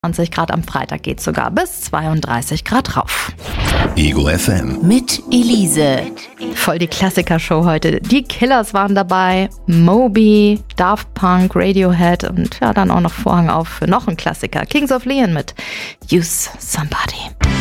20 Grad, am Freitag geht sogar bis 32 Grad rauf. Ego FM. Mit Elise. Voll die Klassiker-Show heute. Die Killers waren dabei, Moby, Daft Punk, Radiohead und ja, dann auch noch Vorhang auf für noch einen Klassiker. Kings of Leon mit Use Somebody.